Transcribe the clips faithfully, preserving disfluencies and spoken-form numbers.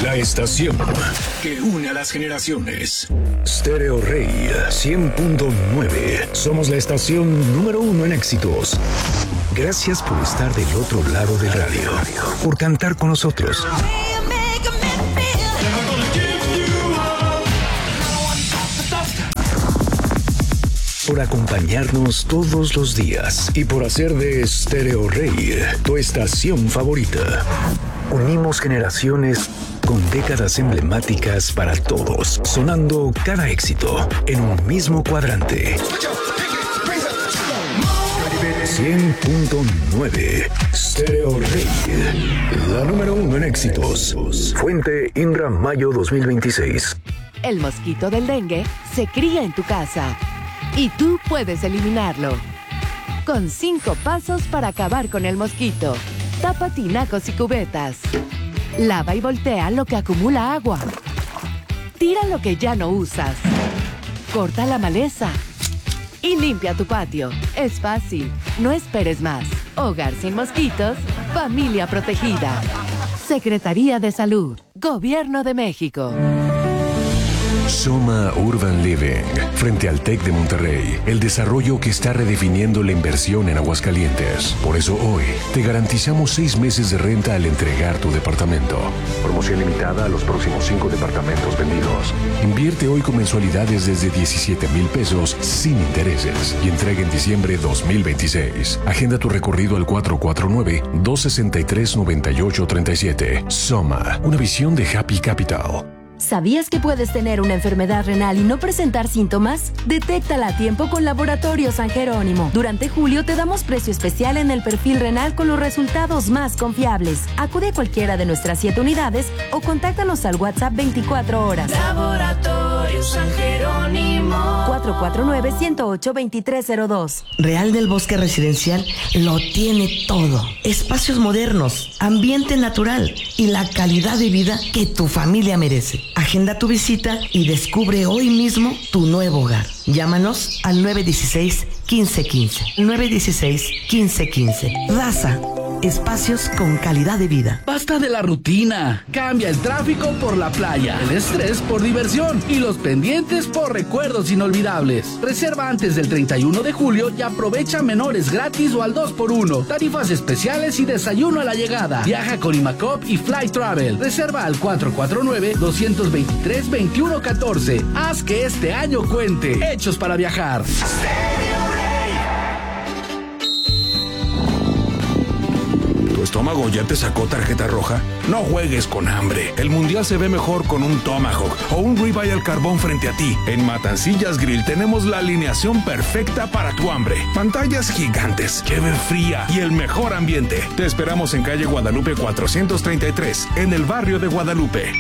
La estación que une a las generaciones. Stereo Rey cien punto nueve. Somos la estación número uno en éxitos. Gracias por estar del otro lado del radio, por cantar con nosotros, por acompañarnos todos los días y por hacer de Stereo Rey tu estación favorita. Unimos generaciones con décadas emblemáticas para todos, sonando cada éxito en un mismo cuadrante. cien punto nueve Stereo Rey, la número uno en éxitos. Fuente Indra, mayo dos mil veintiséis. El mosquito del dengue se cría en tu casa y tú puedes eliminarlo. Con cinco pasos para acabar con el mosquito. Tapa tinacos y cubetas. Lava y voltea lo que acumula agua. Tira lo que ya no usas. Corta la maleza. Y limpia tu patio. Es fácil. No esperes más. Hogar sin mosquitos. Familia protegida. Secretaría de Salud. Gobierno de México. Soma Urban Living, frente al TEC de Monterrey, el desarrollo que está redefiniendo la inversión en Aguascalientes. Por eso hoy te garantizamos seis meses de renta al entregar tu departamento. Promoción limitada a los próximos cinco departamentos vendidos. Invierte hoy con mensualidades desde diecisiete mil pesos sin intereses y entrega en diciembre dos mil veintiséis. Agenda tu recorrido al cuatro cuatro nueve, dos seis tres, nueve ocho tres siete. Soma, una visión de Happy Capital. ¿Sabías que puedes tener una enfermedad renal y no presentar síntomas? Detéctala a tiempo con Laboratorio San Jerónimo. Durante julio te damos precio especial en el perfil renal con los resultados más confiables. Acude a cualquiera de nuestras siete unidades o contáctanos al WhatsApp veinticuatro horas. Laboratorio San Jerónimo. cuatro cuatro nueve, uno cero ocho, dos tres cero dos. Real del Bosque Residencial lo tiene todo. Espacios modernos, ambiente natural y la calidad de vida que tu familia merece. Agenda tu visita y descubre hoy mismo tu nuevo hogar. Llámanos al nueve uno seis, uno cinco uno cinco. nueve uno seis, uno cinco uno cinco. Raza. Espacios con calidad de vida. Basta de la rutina. Cambia el tráfico por la playa, el estrés por diversión y los pendientes por recuerdos inolvidables. Reserva antes del treinta y uno de julio y aprovecha menores gratis o al dos por uno. Tarifas especiales y desayuno a la llegada. Viaja con Imacop y Fly Travel. Reserva al cuatro cuatro nueve, dos dos tres, dos uno uno cuatro. Haz que este año cuente. Hechos para viajar. ¿Tu estómago ya te sacó tarjeta roja? No juegues con hambre. El mundial se ve mejor con un Tomahawk o un ribeye al carbón frente a ti. En Matancillas Grill tenemos la alineación perfecta para tu hambre. Pantallas gigantes, cheve fría y el mejor ambiente. Te esperamos en calle Guadalupe cuatrocientos treinta y tres, en el barrio de Guadalupe.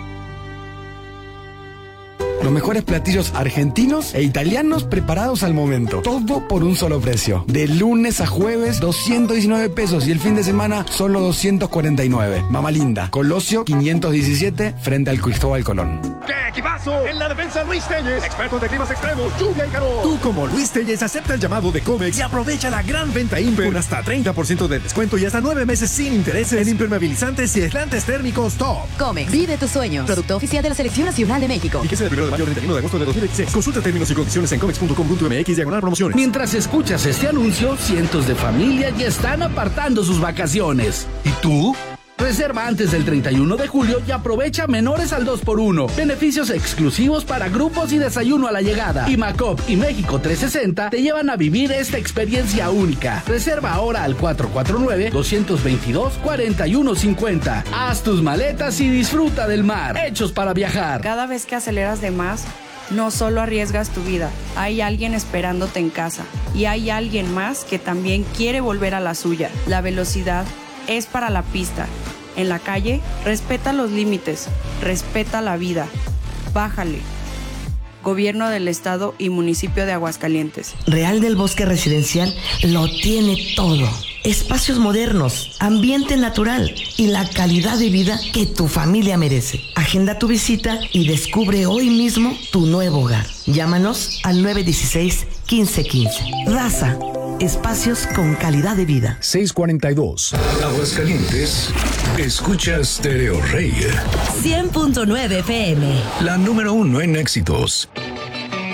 Los mejores platillos argentinos e italianos preparados al momento. Todo por un solo precio. De lunes a jueves, doscientos diecinueve pesos. Y el fin de semana, solo doscientos cuarenta y nueve. Mama Linda, Colosio quinientos diecisiete, frente al Cristóbal Colón. ¡Qué equipazo! En la defensa, Luis Telles, experto de climas extremos, lluvia y calor. Tú, como Luis Telles, acepta el llamado de Comex y aprovecha la gran venta Imper con hasta treinta por ciento de descuento y hasta nueve meses sin intereses en impermeabilizantes y aislantes térmicos top. Comex, vive tus sueños. Producto oficial de la Selección Nacional de México. Y que sea del primero de mayo al treinta y uno de agosto de dos mil veintiséis. Consulta términos y condiciones en comex punto com punto m x diagonal promociones. Mientras escuchas este anuncio, cientos de familias ya están apartando sus vacaciones. ¿Y tú? Reserva antes del treinta y uno de julio y aprovecha menores al dos por uno. Beneficios exclusivos para grupos y desayuno a la llegada. Imacop y México trescientos sesenta te llevan a vivir esta experiencia única. Reserva ahora al cuatro cuatro nueve, dos dos dos, cuatro uno cinco cero. Haz tus maletas y disfruta del mar. Hechos para viajar. Cada vez que aceleras de más, no solo arriesgas tu vida, hay alguien esperándote en casa. Y hay alguien más que también quiere volver a la suya. La velocidad es para la pista. En la calle, respeta los límites, respeta la vida. Bájale. Gobierno del Estado y Municipio de Aguascalientes. Real del Bosque Residencial lo tiene todo. Espacios modernos, ambiente natural y la calidad de vida que tu familia merece. Agenda tu visita y descubre hoy mismo tu nuevo hogar. Llámanos al nueve uno seis, uno cinco uno cinco. Raza. Espacios con calidad de vida. seiscientos cuarenta y dos. Aguascalientes. Escucha Stereo Rey. cien punto nueve F M. La número uno en éxitos.